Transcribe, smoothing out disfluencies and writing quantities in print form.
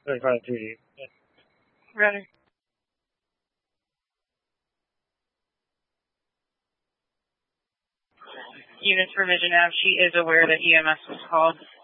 35 2D. Ready. Units for Vision Ave, she is aware that EMS was called.